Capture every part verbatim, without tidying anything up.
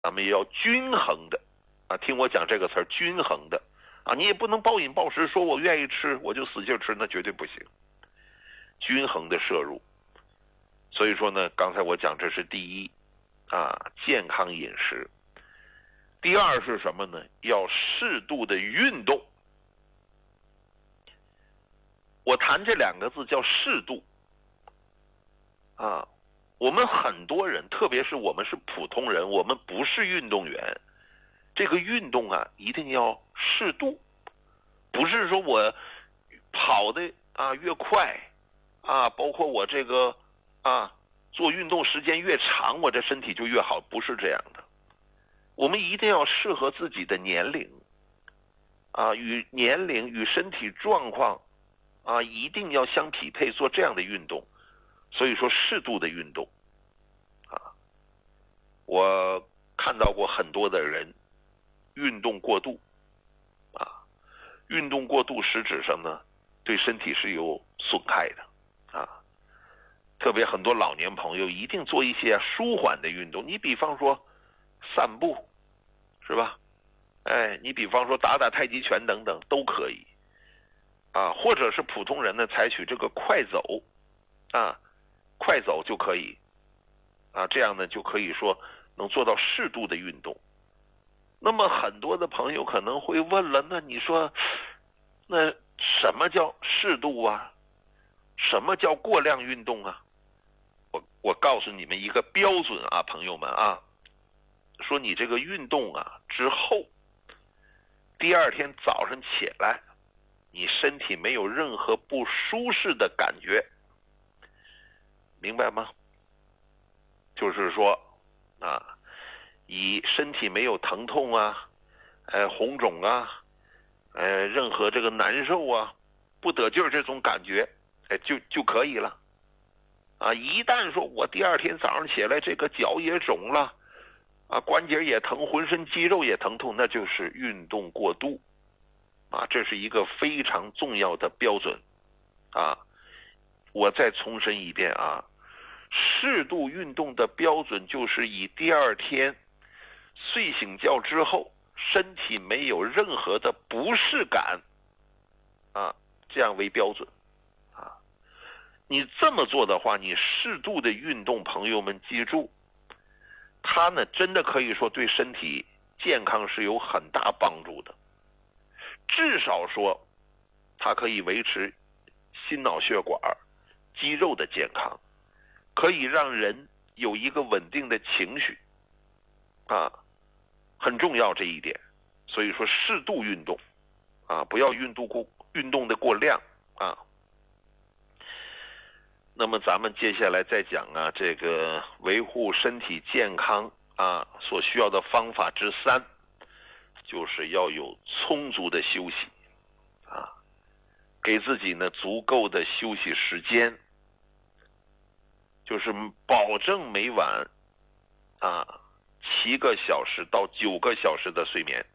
咱们也要均衡的啊，听我讲这个词儿，均衡的啊，你也不能暴饮暴食，说我愿意吃我就使劲吃，那绝对不行。均衡的摄入，所以说呢，刚才我讲这是第一啊，健康饮食。第二是什么呢？要适度的运动。我谈这两个字叫适度啊。我们很多人，特别是我们是普通人，我们不是运动员，这个运动啊一定要适度，不是说我跑的啊越快啊，包括我这个啊做运动时间越长，我这身体就越好，不是这样的。我们一定要适合自己的年龄啊，与年龄与身体状况啊一定要相匹配，做这样的运动。所以说适度的运动啊，我看到过很多的人运动过度啊，运动过度实质上呢对身体是有损害的啊。特别很多老年朋友一定做一些舒缓的运动，你比方说散步是吧？哎，你比方说打打太极拳等等都可以啊，或者是普通人呢采取这个快走啊，快走就可以啊，这样呢就可以说能做到适度的运动。那么很多的朋友可能会问了，那你说那什么叫适度啊？什么叫过量运动啊？我我告诉你们一个标准啊，朋友们啊，说你这个运动啊之后，第二天早上起来，你身体没有任何不舒适的感觉，明白吗？就是说啊，以身体没有疼痛啊，呃红肿啊，呃任何这个难受啊，不得劲儿这种感觉，哎就就可以了。啊，一旦说我第二天早上起来这个脚也肿了，啊关节也疼，浑身肌肉也疼痛，那就是运动过度。啊，这是一个非常重要的标准啊。我再重申一遍啊，适度运动的标准就是以第二天睡醒觉之后身体没有任何的不适感啊，这样为标准啊。你这么做的话，你适度的运动，朋友们记住，它呢真的可以说对身体健康是有很大帮助的。至少说它可以维持心脑血管肌肉的健康，可以让人有一个稳定的情绪啊，很重要这一点。所以说适度运动啊，不要运动过运动的过量啊。那么咱们接下来再讲啊，这个维护身体健康啊所需要的方法之三，就是要有充足的休息啊，给自己呢足够的休息时间，就是保证每晚啊七个小时到九个小时的睡眠。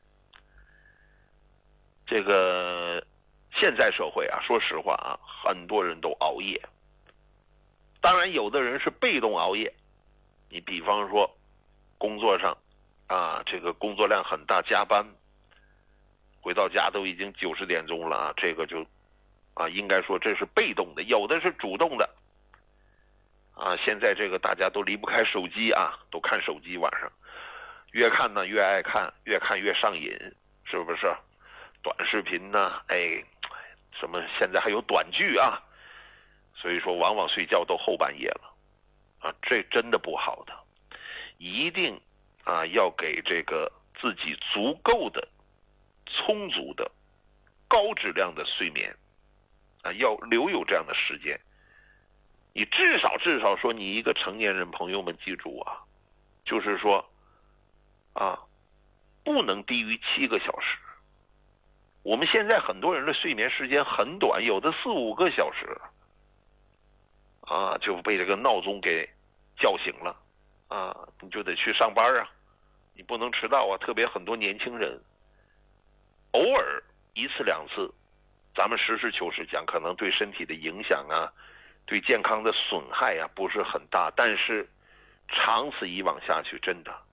这个现在社会啊，说实话啊，很多人都熬夜。当然有的人是被动熬夜，你比方说工作上啊，这个工作量很大，加班回到家都已经九十点钟了啊，这个就啊应该说这是被动的。有的是主动的啊，现在这个大家都离不开手机啊，都看手机，晚上越看呢越爱看，越看越上瘾，是不是？短视频呢，哎，什么现在还有短剧啊，所以说往往睡觉都后半夜了啊，这真的不好的。一定啊要给这个自己足够的充足的高质量的睡眠啊，要留有这样的时间。你至少至少说你一个成年人，朋友们记住啊，就是说啊不能低于七个小时。我们现在很多人的睡眠时间很短，有的四五个小时啊就被这个闹钟给叫醒了啊，你就得去上班啊，你不能迟到啊。特别很多年轻人偶尔一次两次，咱们实事求是讲，可能对身体的影响啊，对健康的损害啊不是很大，但是长此以往下去，真的